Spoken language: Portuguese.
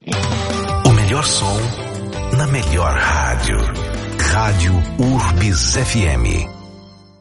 O melhor som na melhor rádio. Rádio Urbis FM.